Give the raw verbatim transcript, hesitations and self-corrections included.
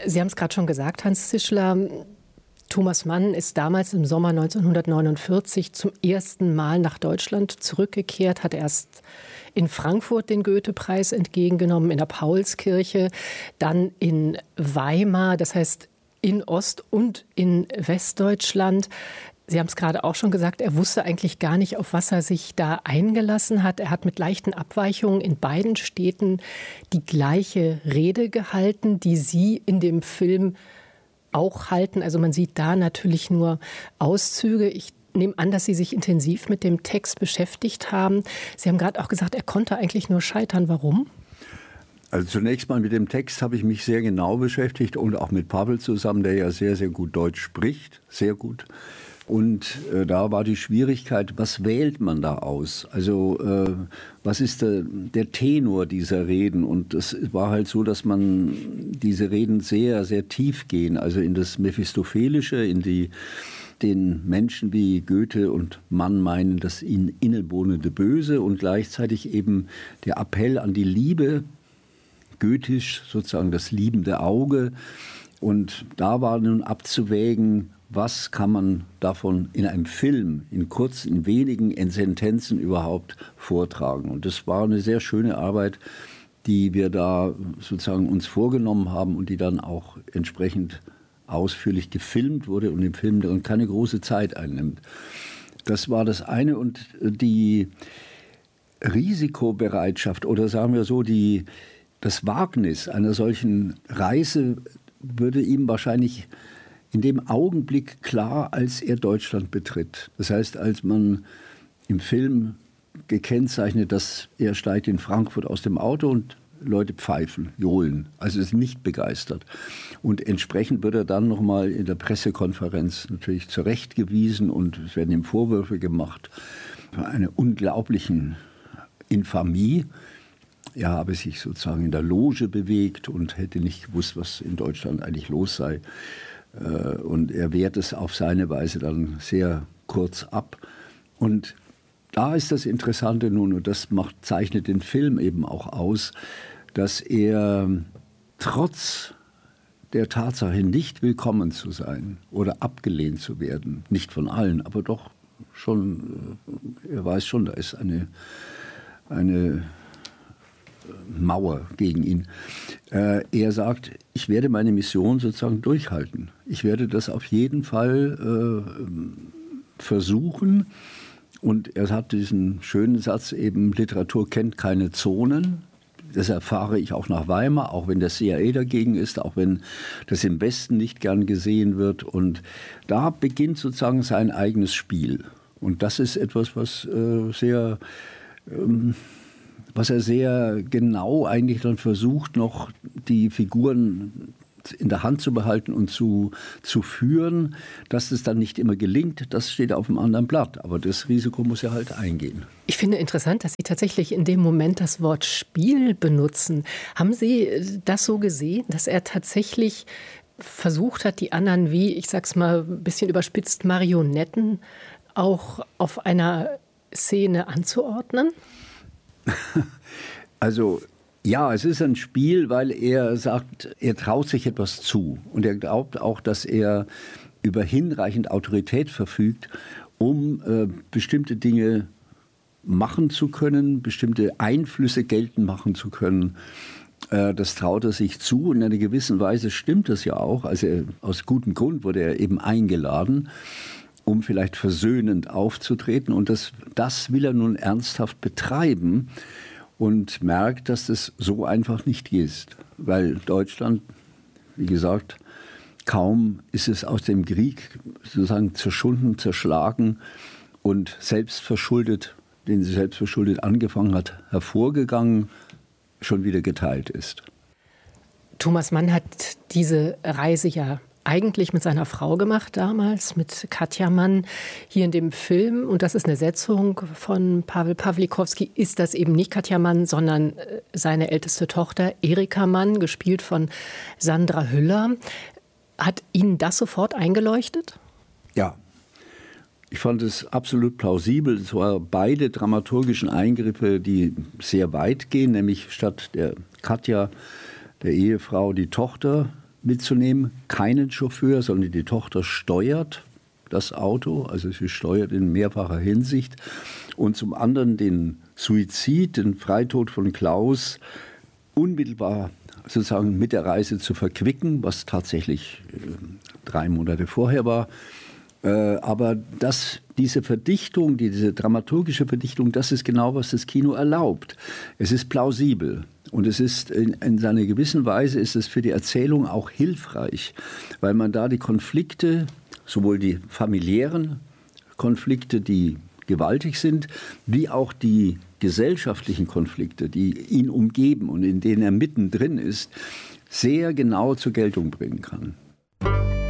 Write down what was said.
Sie haben es gerade schon gesagt, Hans Zischler, Thomas Mann ist damals im Sommer neunzehnhundertneunundvierzig zum ersten Mal nach Deutschland zurückgekehrt, hat erst in Frankfurt den Goethe-Preis entgegengenommen, in der Paulskirche, dann in Weimar, das heißt in Ost- und in Westdeutschland. Sie haben es gerade auch schon gesagt, er wusste eigentlich gar nicht, auf was er sich da eingelassen hat. Er hat mit leichten Abweichungen in beiden Städten die gleiche Rede gehalten, die Sie in dem Film auch halten. Also man sieht da natürlich nur Auszüge. Ich nehme an, dass Sie sich intensiv mit dem Text beschäftigt haben. Sie haben gerade auch gesagt, er konnte eigentlich nur scheitern. Warum? Also zunächst mal mit dem Text habe ich mich sehr genau beschäftigt und auch mit Pavel zusammen, der ja sehr, sehr gut Deutsch spricht, sehr gut. Und äh, da war die Schwierigkeit, was wählt man da aus? Also äh, was ist der, der Tenor dieser Reden? Und es war halt so, dass man diese Reden sehr, sehr tief gehen, also in das Mephistophelische, in die, den Menschen wie Goethe und Mann meinen, das ihnen innewohnende Böse und gleichzeitig eben der Appell an die Liebe, goethisch sozusagen das liebende Auge. Und da war nun abzuwägen, was kann man davon in einem Film, in kurzen, in wenigen in Sentenzen überhaupt vortragen. Und das war eine sehr schöne Arbeit, die wir da sozusagen uns vorgenommen haben und die dann auch entsprechend ausführlich gefilmt wurde und im Film dann keine große Zeit einnimmt. Das war das eine. Und die Risikobereitschaft oder sagen wir so, die, das Wagnis einer solchen Reise würde ihm wahrscheinlich in dem Augenblick klar, als er Deutschland betritt. Das heißt, als man im Film gekennzeichnet, dass er steigt in Frankfurt aus dem Auto und Leute pfeifen, johlen, also ist nicht begeistert. Und entsprechend wird er dann nochmal in der Pressekonferenz natürlich zurechtgewiesen und es werden ihm Vorwürfe gemacht für eine unglaublichen Infamie. Er habe sich sozusagen in der Loge bewegt und hätte nicht gewusst, was in Deutschland eigentlich los sei. Und er wehrt es auf seine Weise dann sehr kurz ab. Und da ist das Interessante nun, und das macht, zeichnet den Film eben auch aus, dass er trotz der Tatsache, nicht willkommen zu sein oder abgelehnt zu werden, nicht von allen, aber doch schon, er weiß schon, da ist eine, eine Mauer gegen ihn. Äh, er sagt, ich werde meine Mission sozusagen durchhalten. Ich werde das auf jeden Fall äh, versuchen. Und er hat diesen schönen Satz eben, Literatur kennt keine Zonen. Das erfahre ich auch nach Weimar, auch wenn der C I A dagegen ist, auch wenn das im Westen nicht gern gesehen wird. Und da beginnt sozusagen sein eigenes Spiel. Und das ist etwas, was äh, sehr... Ähm, was er sehr genau eigentlich dann versucht, noch die Figuren in der Hand zu behalten und zu, zu führen. Dass es dann nicht immer gelingt, das steht auf einem anderen Blatt. Aber das Risiko muss er halt eingehen. Ich finde interessant, dass Sie tatsächlich in dem Moment das Wort Spiel benutzen. Haben Sie das so gesehen, dass er tatsächlich versucht hat, die anderen wie, ich sag's mal ein bisschen überspitzt, Marionetten auch auf einer Szene anzuordnen? Also ja, es ist ein Spiel, weil er sagt, er traut sich etwas zu. Und er glaubt auch, dass er über hinreichend Autorität verfügt, um äh, bestimmte Dinge machen zu können, bestimmte Einflüsse geltend machen zu können. Äh, das traut er sich zu. Und in einer gewissen Weise stimmt das ja auch. Also er, aus gutem Grund wurde er eben eingeladen, um vielleicht versöhnend aufzutreten. Und das, das will er nun ernsthaft betreiben und merkt, dass das so einfach nicht ist. Weil Deutschland, wie gesagt, kaum ist es aus dem Krieg sozusagen zerschunden, zerschlagen und selbstverschuldet, den sie selbstverschuldet angefangen hat, hervorgegangen, schon wieder geteilt ist. Thomas Mann hat diese Reise ja eigentlich mit seiner Frau gemacht damals, mit Katja Mann hier in dem Film. Und das ist eine Setzung von Pavel Pawlikowski. Ist das eben nicht Katja Mann, sondern seine älteste Tochter Erika Mann, gespielt von Sandra Hüller. Hat Ihnen das sofort eingeleuchtet? Ja. Ich fand es absolut plausibel. Es waren beide dramaturgischen Eingriffe, die sehr weit gehen, nämlich statt der Katja, der Ehefrau, die Tochter mitzunehmen, keinen Chauffeur, sondern die Tochter steuert das Auto, also sie steuert in mehrfacher Hinsicht. Und zum anderen den Suizid, den Freitod von Klaus unmittelbar sozusagen mit der Reise zu verquicken, was tatsächlich äh, drei Monate vorher war. Äh, aber das, diese Verdichtung, diese dramaturgische Verdichtung, das ist genau, was das Kino erlaubt. Es ist plausibel und es ist in, in seiner gewissen Weise ist es für die Erzählung auch hilfreich, weil man da die Konflikte, sowohl die familiären Konflikte, die gewaltig sind, wie auch die gesellschaftlichen Konflikte, die ihn umgeben und in denen er mittendrin ist, sehr genau zur Geltung bringen kann.